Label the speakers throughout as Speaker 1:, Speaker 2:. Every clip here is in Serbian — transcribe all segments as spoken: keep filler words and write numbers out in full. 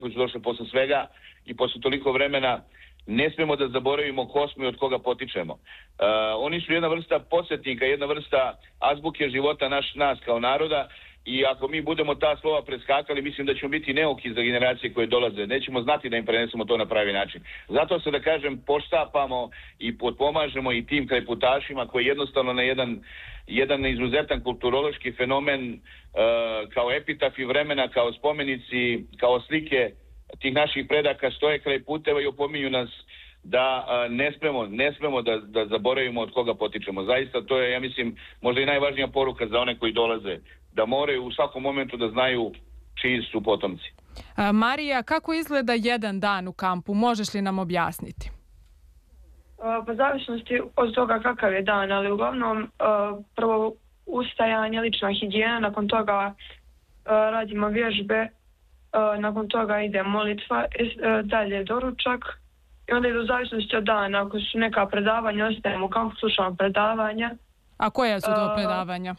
Speaker 1: koji su došli posle svega i posle toliko vremena, ne smemo da zaboravimo ko smo i od koga potičemo. Uh, oni su jedna vrsta podsjetnika, jedna vrsta azbuke života naš, nas kao naroda i ako mi budemo ta slova preskakali, mislim da ćemo biti neuki za generacije koje dolaze. Nećemo znati da im prenesemo to na pravi način. Zato se, da kažem, poštapamo i potpomažemo i tim krajputašima koji jednostavno na jedan, jedan izuzetan kulturološki fenomen uh, kao epitafi vremena, kao spomenici, kao slike tih naših predaka stoje kraj puteva i opominju nas da a, ne smemo, ne smemo da, da zaboravimo od koga potičemo. Zaista to je, ja mislim, možda i najvažnija poruka za one koji dolaze, da moraju u svakom momentu da znaju čiji su potomci.
Speaker 2: A, Marija, kako izgleda jedan dan u kampu? Možeš li nam objasniti?
Speaker 3: A, pa zavisnosti od toga kakav je dan, ali uglavnom a, prvo ustajanje, lična higijena, nakon toga a, radimo vježbe, a, nakon toga ide molitva, a, dalje doručak. I onda ide u zavisnosti od dana. Ako su neka predavanja, ostajemo u kampu, slušamo predavanja.
Speaker 2: A koja su to predavanja? Uh,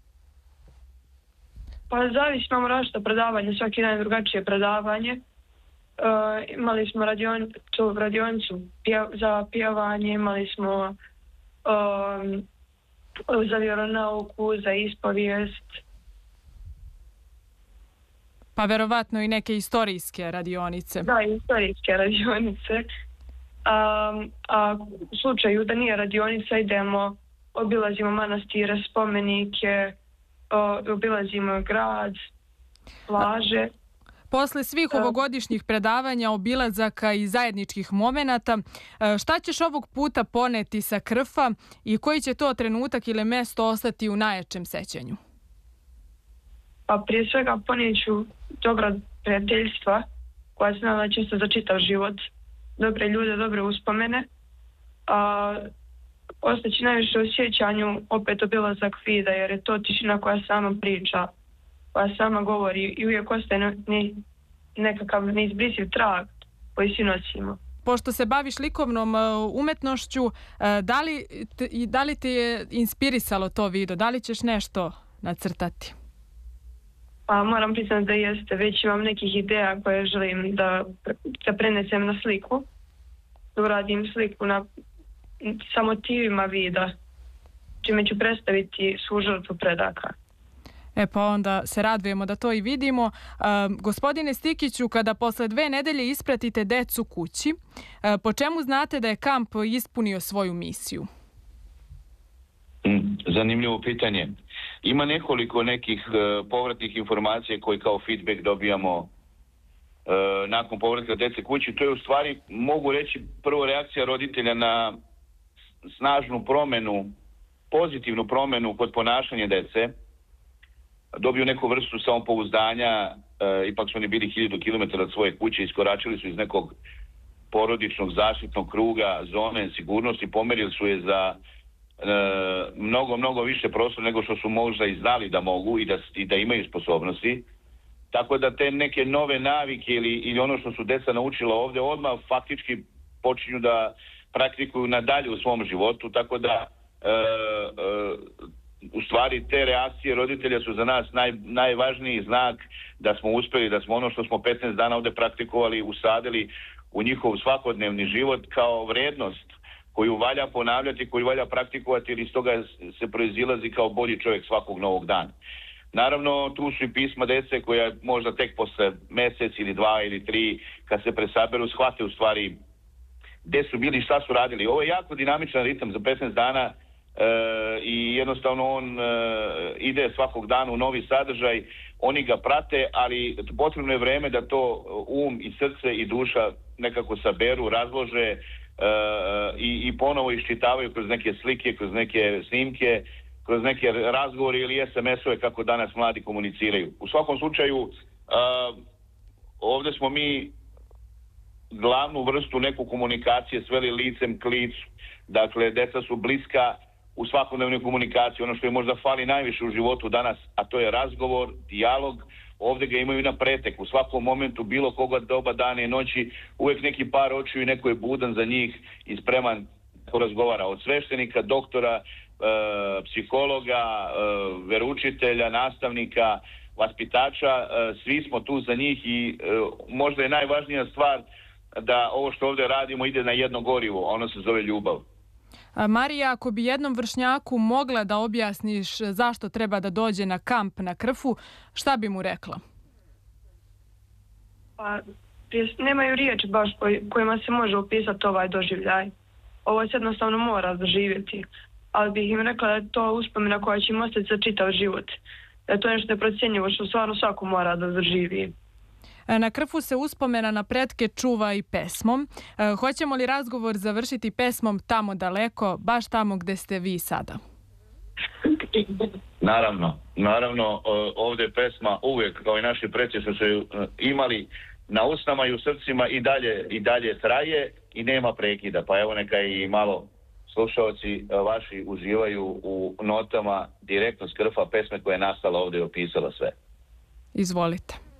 Speaker 3: pa zavisi, imamo različita predavanja, svaki dan drugačije predavanje. Uh, imali smo radionicu, radionicu pjev, za pjevanje, imali smo um, za vjeronauku, za ispovijest.
Speaker 2: Pa verovatno i neke istorijske radionice.
Speaker 3: Da, istorijske radionice. A, a u slučaju da nije radionica, idemo, obilazimo manastire, spomenike, obilazimo grad, plaže.
Speaker 2: Posle svih ovogodišnjih predavanja, obilazaka i zajedničkih momenata, šta ćeš ovog puta poneti sa Krfa i koji će to trenutak ili mesto ostati u najjačem sećanju?
Speaker 3: Pa prije svega ponijeću dobra prijateljstva koja se nadam će se za čitav život, dobre ljude, dobre uspomene. A, ostaći najviše u sjećanju opet obilazak vida, jer je to tišina koja sama priča, koja sama govori i uvijek ostaje ne, ne, nekakav neizbrisiv trag koji si nosimo.
Speaker 2: Pošto se baviš likovnom umetnošću, da li, da li ti je inspirisalo to video? Da li ćeš nešto nacrtati?
Speaker 3: Pa moram priznati da jeste. Već imam nekih ideja koje želim da, da prenesem na sliku. Da uradim sliku na, sa motivima vida, čime ću predstaviti svu žrtvu predaka.
Speaker 2: E pa onda se radujemo da to i vidimo. Uh, gospodine Stikiću, kada posle dve nedelje ispratite decu kući, uh, po čemu znate da je kamp ispunio svoju misiju?
Speaker 1: Zanimljivo pitanje. Ima nekoliko nekih uh, povratnih informacija koje kao feedback dobijamo uh, nakon povratka dece kući. To je u stvari, mogu reći, prvo reakcija roditelja na snažnu promenu, pozitivnu promenu kod ponašanja dece. Dobiju neku vrstu samopouzdanja, uh, ipak su oni bili hiljadu kilometara od svoje kuće, iskoračili su iz nekog porodičnog zaštitnog kruga, zone sigurnosti, pomerili su je za E, mnogo, mnogo više prostora nego što su možda i znali da mogu i da, i da imaju sposobnosti. Tako da te neke nove navike ili, ili ono što su deca naučila ovdje odmah faktički počinju da praktikuju nadalje u svom životu. Tako da e, e, u stvari te reakcije roditelja su za nas naj, najvažniji znak da smo uspjeli, da smo ono što smo petnaest dana ovdje praktikovali, usadili u njihov svakodnevni život kao vrednost koju valja ponavljati, koju valja praktikovati, jer iz toga se proizilazi kao bolji čovjek svakog novog dana. Naravno, tu su i pisma dece koja možda tek posle mjesec ili dva ili tri, kad se presaberu, shvate u stvari gdje su bili, šta su radili. Ovo je jako dinamičan ritam za petnaest dana e, i jednostavno on e, ide svakog dana u novi sadržaj, oni ga prate, ali potrebno je vreme da to um i srce i duša nekako saberu, razlože, Uh, i, i ponovo iščitavaju kroz neke slike, kroz neke snimke, kroz neke razgovore ili es em es-ove kako danas mladi komuniciraju. U svakom slučaju, uh, ovdje smo mi glavnu vrstu neku komunikacije sveli licem k licu. Dakle, deca su bliska u svakodnevnoj komunikaciji. Ono što je možda fali najviše u životu danas, a to je razgovor, dijalog. Ovdje ga imaju na pretek, u svakom momentu, bilo koga doba dana i noći, uvijek neki par očiju i neko je budan za njih i spreman ko razgovara. Od sveštenika, doktora, e, psihologa, e, veroučitelja, nastavnika, vaspitača, svi smo tu za njih i možda je najvažnija stvar da ovo što ovdje radimo ide na jedno gorivo, ono se zove ljubav.
Speaker 2: Marija, ako bi jednom vršnjaku mogla da objasniš zašto treba da dođe na kamp na Krfu, šta bi mu rekla?
Speaker 3: Pa, nemaju riječi baš koj, kojima se može opisati ovaj doživljaj. Ovo se jednostavno mora doživjeti, ali bih im rekla da je to uspomena koja će im ostati za čitav život. Da je to nešto neprocjenjivo što stvarno svako mora da doživi.
Speaker 2: Na Krfu se uspomena na pretke čuva i pesmom. Hoćemo li razgovor završiti pesmom Tamo daleko, baš tamo gde ste vi sada?
Speaker 1: Naravno, naravno, ovdje pesma uvijek, kao i naši preci su se imali na usnama i u srcima i dalje, i dalje traje i nema prekida. Pa evo neka i malo slušalci vaši uživaju u notama direktno s Krfa pesme koja je nastala ovdje i opisala sve.
Speaker 2: Izvolite.